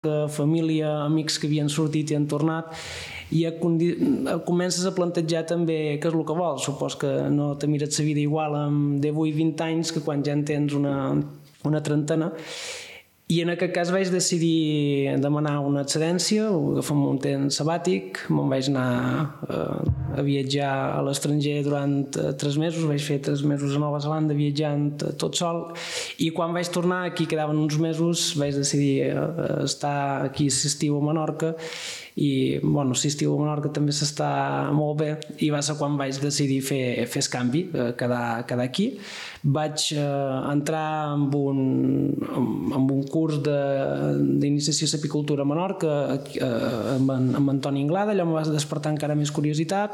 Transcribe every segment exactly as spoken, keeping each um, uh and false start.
família, amics que havien sortit i han tornat, i comences a plantejar també què és el que vols. Supos que no te mires la vida igual amb divuit vint anys que quan ja en tens una, una trentena. I en aquest cas vaig decidir demanar una excedència, agafar un temps sabàtic, me'n vaig anar eh, a viatjar a l'estranger durant eh, tres mesos, vaig fer tres mesos a Nova Zelanda viatjant tot sol, i quan vaig tornar, aquí quedaven uns mesos, vaig decidir eh, estar aquí l'estiu a Menorca, i bueno, l'estiu a Menorca també s'està molt bé, i va ser quan vaig decidir fer, fer el canvi, eh, quedar, quedar aquí. Vaig eh, entrar en un, en un curs d'iniciació a l'apicultura a Menorca eh, amb, en, amb Antoni Inglada. Allò em va despertar encara més curiositat,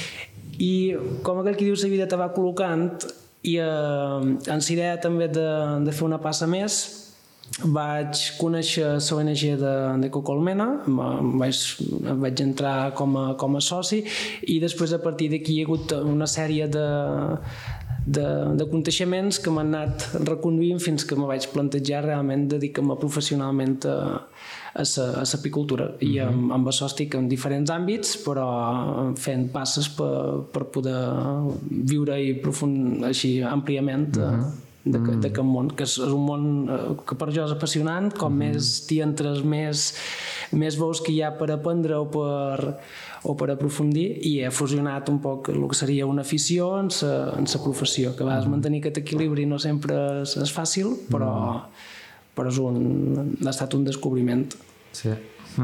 i com aquell que diu la vida te va col·locant, i eh, en la idea també de, de fer una passa més, vaig conèixer l'O N G d'Ecocolmena, vaig, vaig entrar com a, com a soci, i després a partir d'aquí hi ha hagut una sèrie de de, de aconteixements que m'han anat reconduint fins que me vaig plantejar realment dedicar-me professionalment a, a l'apicultura. I uh-huh. amb, amb això estic en diferents àmbits, però fent passes per, per poder viure i profund, així àmpliament uh-huh. d'aquest de, de món, que és un món que per jo és apassionant. Com uh-huh. més t'hi entres, més, més veus que hi ha per aprendre o per o per aprofundir, i he fusionat un poc el que seria una afició en la professió, que a vegades mantenir aquest equilibri no sempre és, és fàcil, però, però és un, ha estat un descobriment. Sí.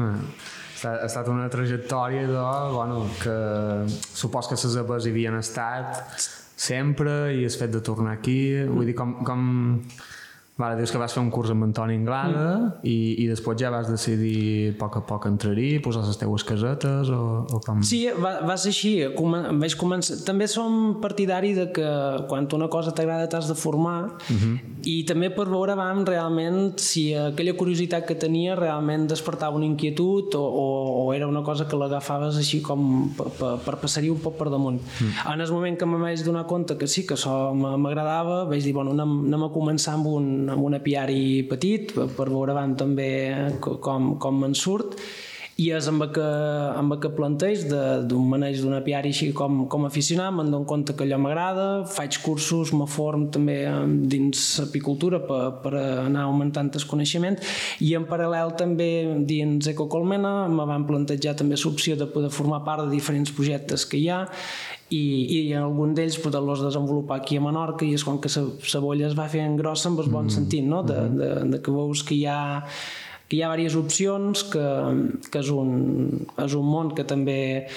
Ha estat una trajectòria de, bueno, que supos que les aves hi havien estat sempre, i has fet de tornar aquí, vull dir, com... com... Vale, dius que vas fer un curs amb Antoni Inglada mm. i, i després ja vas decidir a poc a poc entrar-hi, posar les teues casetes o, o com... Sí, va, va ser així. Vaig començar... També som partidari de que quan una cosa t'agrada t'has de formar mm-hmm. i també per veure vam realment si aquella curiositat que tenia realment despertava una inquietud o, o, o era una cosa que l'agafaves així com per, per, per passar-hi un poc per damunt. Mm. En el moment que me vaig donar compte que sí, que això m'agradava, vaig dir, bueno, anem, anem a començar amb un amb un apiari petit per veure abans també com, com me'n surt, i és amb el que, amb el que planteig d'un maneig d'un apiari així com, com aficionat. Me'n dono compte que allò m'agrada, faig cursos, me form també dins apicultura per, per anar augmentant el coneixement, i en paral·lel també dins Ecocolmena me van plantejar també l'opció de poder formar part de diferents projectes que hi ha, i, i en algun d'ells poder-los desenvolupar aquí a Menorca, i és com que la bolla es va fent grossa amb el bon sentit, no? de, de, de que veus que hi ha que hi ha diverses opcions, que, que és, un, és un món que també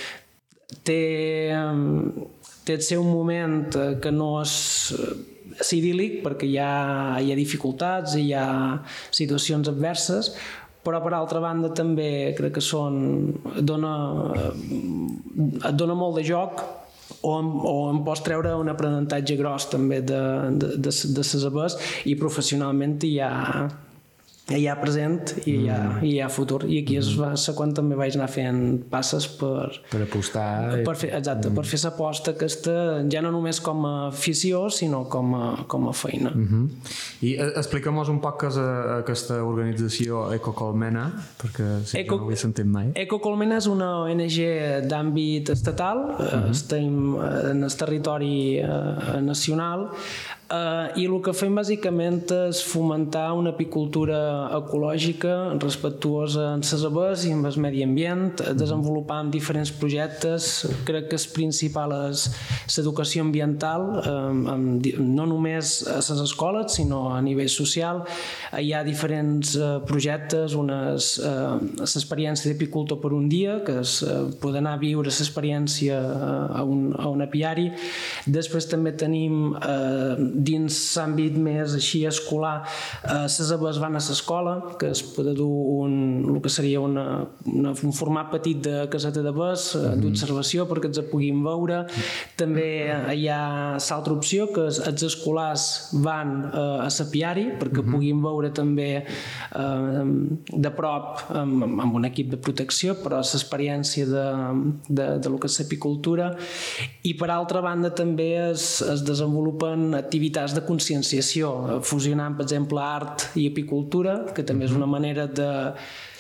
té, té el seu moment que no és, és idíl·lic, perquè hi ha, hi ha dificultats i hi ha situacions adverses, però per altra banda també crec que són, dona, et dona molt de joc, o en, o en pots treure un aprenentatge gros també de, de, de, de ses aves, i professionalment hi ha hi ha present i hi ha, mm. hi ha futur, i aquí és mm. quan també vaig anar fent passes per per apostar per fer, exacte, mm. per fer l'aposta aquesta ja no només com a afició sinó com a, com a feina. Mm-hmm. I explica'm-nos un poc què és aquesta organització Ecocolmena, perquè sí, Eco, no ho he sentit mai. Ecocolmena és una O N G d'àmbit estatal, mm-hmm. estem en el territori eh, nacional, Uh, i el que fem bàsicament és fomentar una apicultura ecològica, respectuosa en les aves i amb el medi ambient, desenvolupant diferents projectes. Crec que el principal és l'educació ambiental, um, amb, no només a les escoles sinó a nivell social. Hi ha diferents uh, projectes, unes uh, l'experiència d'apicultor per un dia, que és uh, poder anar a viure l'experiència uh, a, un, a un apiari. Després també tenim uh, dins l'àmbit més així escolar, les eh, aves van a l'escola, que es pot dur un, el que seria una, una, un format petit de caseta d'aves, mm-hmm. d'observació perquè ens puguin veure. També hi ha l'altra opció, que els escolars van eh, a l'apiari perquè mm-hmm. puguin veure també eh, de prop amb, amb un equip de protecció, però l'experiència de, de, de lo que és l'apicultura. I per altra banda també es, es desenvolupen activitats activitats de conscienciació, fusionant, per exemple, art i apicultura, que també és una manera de